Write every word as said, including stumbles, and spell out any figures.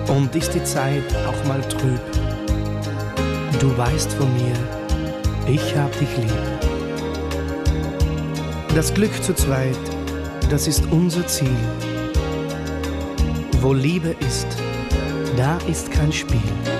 Und ist die Zeit auch mal trüb, du weißt von mir, ich hab dich lieb. Das Glück zu zweit, das ist unser Ziel. Wo Liebe ist, da ist kein Spiel.